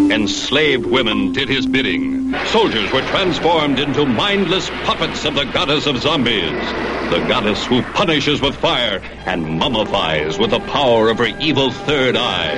Enslaved women did his bidding. Soldiers were transformed into mindless puppets of the goddess of zombies. The goddess who punishes with fire and mummifies with the power of her evil third eye.